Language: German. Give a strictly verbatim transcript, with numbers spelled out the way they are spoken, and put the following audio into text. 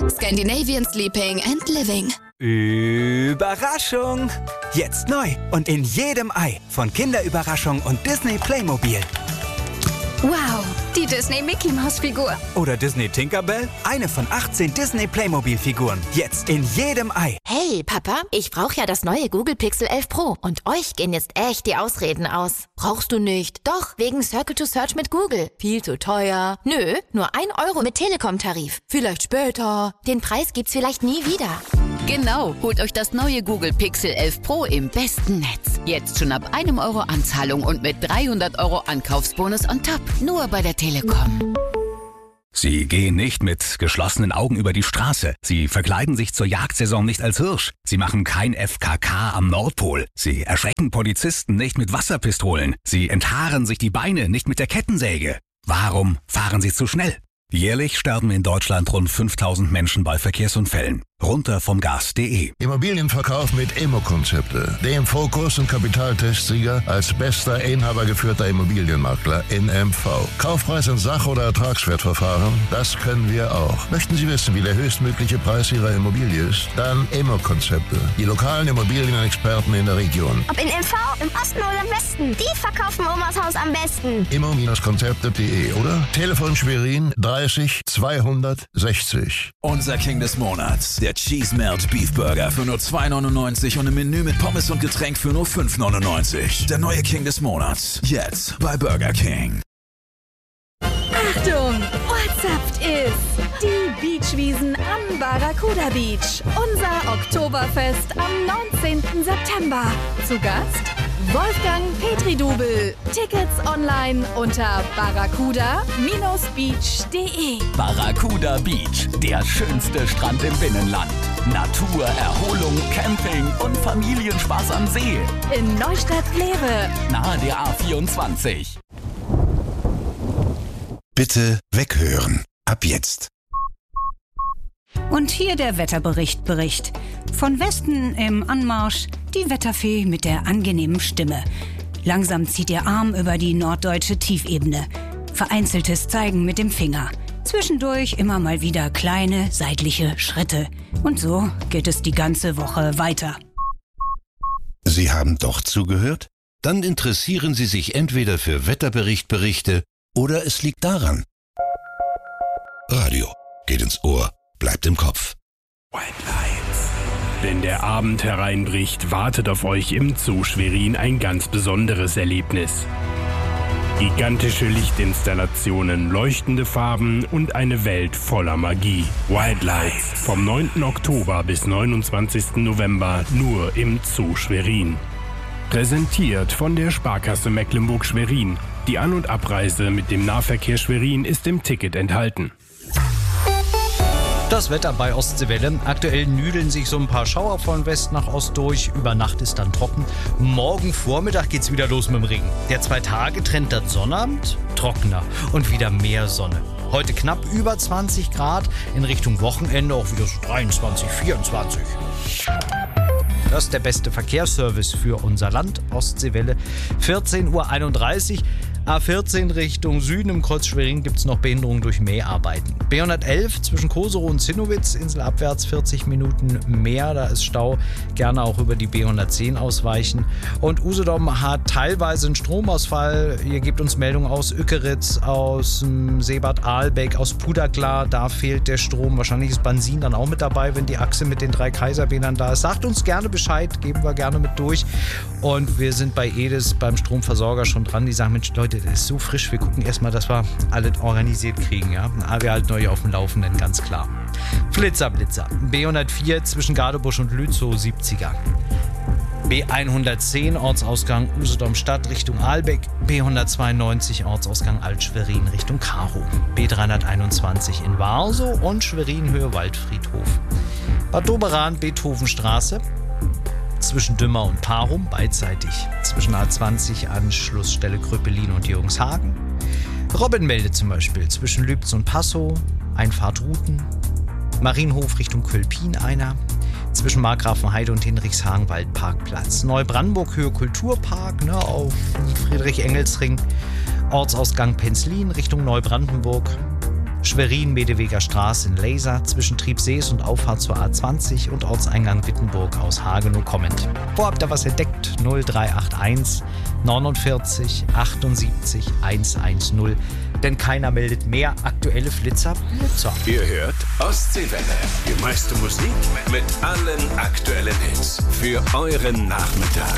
Scandinavian Sleeping and Living. Überraschung! Jetzt neu und in jedem Ei von Kinderüberraschung und Disney Playmobil. Wow, die Disney Mickey Maus Figur. Oder Disney Tinkerbell, eine von achtzehn Disney Playmobil Figuren. Jetzt in jedem Ei. Hey Papa, ich brauche ja das neue Google Pixel elf Pro und euch gehen jetzt echt die Ausreden aus. Brauchst du nicht? Doch, wegen Circle to Search mit Google. Viel zu teuer. Nö, nur ein Euro mit Telekom-Tarif. Vielleicht später. Den Preis gibt's vielleicht nie wieder. Genau, holt euch das neue Google Pixel elf Pro im besten Netz. Jetzt schon ab einem Euro Anzahlung und mit dreihundert Euro Ankaufsbonus on top. Nur bei der Telekom. Sie gehen nicht mit geschlossenen Augen über die Straße. Sie verkleiden sich zur Jagdsaison nicht als Hirsch. Sie machen kein F K K am Nordpol. Sie erschrecken Polizisten nicht mit Wasserpistolen. Sie enthaaren sich die Beine nicht mit der Kettensäge. Warum fahren Sie zu schnell? Jährlich sterben in Deutschland rund fünftausend Menschen bei Verkehrsunfällen. Runter vom Gas punkt de. Immobilienverkauf mit Immo-Konzepte. Dem Fokus- und Kapitaltestsieger als bester inhabergeführter Immobilienmakler in M V. Kaufpreis in Sach- oder Ertragswertverfahren, das können wir auch. Möchten Sie wissen, wie der höchstmögliche Preis Ihrer Immobilie ist? Dann Immo-Konzepte. Die lokalen Immobilienexperten in der Region. Ob in M V, im Osten oder im Westen, die verkaufen Omas Haus am besten. Immo-Konzepte punkt de oder Telefon Schwerin dreißig zweihundertsechzig. Unser King des Monats. Der Cheese Melt Beef Burger für nur zwei neunundneunzig und ein Menü mit Pommes und Getränk für nur fünf neunundneunzig. Der neue King des Monats. Jetzt bei Burger King. Achtung! Ortsaft ist die Beachwiesen am Barracuda Beach. Unser Oktoberfest am neunzehnten September. Zu Gast Wolfgang Petri-Dubel. Tickets online unter barracuda Bindestrich beach punkt de. Barracuda Beach, der schönste Strand im Binnenland. Natur, Erholung, Camping und Familienspaß am See. In Neustadt-Glewe. Nahe der A vierundzwanzig. Bitte weghören. Ab jetzt. Und hier der Wetterbericht Bericht. Von Westen im Anmarsch die Wetterfee mit der angenehmen Stimme. Langsam zieht ihr Arm über die norddeutsche Tiefebene. Vereinzeltes Zeigen mit dem Finger. Zwischendurch immer mal wieder kleine seitliche Schritte. Und so geht es die ganze Woche weiter. Sie haben doch zugehört? Dann interessieren Sie sich entweder für Wetterberichtberichte oder es liegt daran. Radio geht ins Ohr, bleibt im Kopf. White Lights. Wenn der Abend hereinbricht, wartet auf euch im Zoo Schwerin ein ganz besonderes Erlebnis. Gigantische Lichtinstallationen, leuchtende Farben und eine Welt voller Magie. White Lights. Vom neunten Oktober bis neunundzwanzigsten November nur im Zoo Schwerin. Präsentiert von der Sparkasse Mecklenburg-Schwerin. Die An- und Abreise mit dem Nahverkehr Schwerin ist im Ticket enthalten. Das Wetter bei Ostseewelle. Aktuell nüdeln sich so ein paar Schauer von West nach Ost durch. Über Nacht ist dann trocken. Morgen Vormittag geht's wieder los mit dem Regen. Der Zwei-Tage-Trend dann Sonnabend trockener und wieder mehr Sonne. Heute knapp über zwanzig Grad. In Richtung Wochenende auch wieder so dreiundzwanzig, vierundzwanzig. Das ist der beste Verkehrsservice für unser Land. Ostseewelle, vierzehn Uhr einunddreißig. A vierzehn Richtung Süden im Kreuz Schwerin gibt es noch Behinderungen durch Mäharbeiten. B hundertelf zwischen Koserow und Zinnowitz, inselabwärts vierzig Minuten mehr, da ist Stau. Gerne auch über die B hundertzehn ausweichen. Und Usedom hat teilweise einen Stromausfall. Ihr gebt uns Meldungen aus Ückeritz, aus dem Seebad Aalbeck, aus Puderklar. Da fehlt der Strom. Wahrscheinlich ist Bansin dann auch mit dabei, wenn die Achse mit den drei Kaiserbähnern da ist. Sagt uns gerne Bescheid, geben wir gerne mit durch. Und wir sind bei Edis, beim Stromversorger schon dran. Die sagen, Mensch Leute, das ist so frisch. Wir gucken erstmal, dass wir alles organisiert kriegen. Ja? Aber wir halt neu auf dem Laufenden, ganz klar. Flitzer, Blitzer. B hundertvier zwischen Gardebusch und Lützow, siebziger. B hundertzehn Ortsausgang Usedom Stadt Richtung Aalbeck. B hundertzweiundneunzig Ortsausgang Alt-Schwerin Richtung Karow. B dreihunderteinundzwanzig in Warsow und Schwerin Höhe Waldfriedhof. Bad Doberan, Beethovenstraße. Zwischen Dümmer und Parum, beidseitig. Zwischen A zwanzig, Anschlussstelle Kröpelin und Jürgenshagen. Robbenmelde zum Beispiel zwischen Lübz und Passow, Einfahrt Ruten. Marienhof Richtung Kölpin einer. Zwischen Markgrafenheide und Hinrichshagen Waldparkplatz. Neubrandenburg Höhe Kulturpark, ne, auf Friedrich-Engels-Ring. Ortsausgang Penzlin Richtung Neubrandenburg. Schwerin-Medeweger Straße in Laser zwischen Triebsees und Auffahrt zur A zwanzig und Ortseingang Wittenburg aus Hagenow kommend. Wo habt ihr was entdeckt? null drei acht eins neunundvierzig achtundsiebzig hundertzehn. Denn keiner meldet mehr aktuelle Flitzer. Blitzer. Ihr hört Ostseewelle. Die meiste Musik mit allen aktuellen Hits. Für euren Nachmittag.